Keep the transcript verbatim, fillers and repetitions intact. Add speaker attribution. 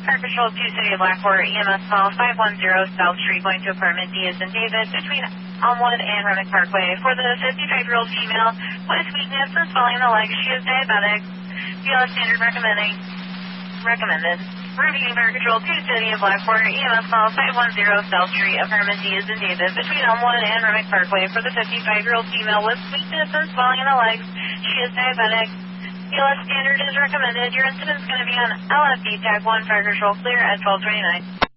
Speaker 1: Fire Patrol two City of Blackport, E M S call five one zero South Street going to apartment D as in David between Elmwood and Remick Parkway. For the fifty-five-year-old female with weakness and swelling in the legs, she is diabetic. B L S standard recommending, recommended. Repeating Fire Control two City of Blackport, E M S call five one zero South Street, apartment D as in David between Elmwood and Remick Parkway. For the fifty-five-year-old female with weakness and swelling in the legs, she is diabetic. B L S standard is recommended. Your incident is going to be on L F D Tag one Fire Control clear at twelve twenty-nine.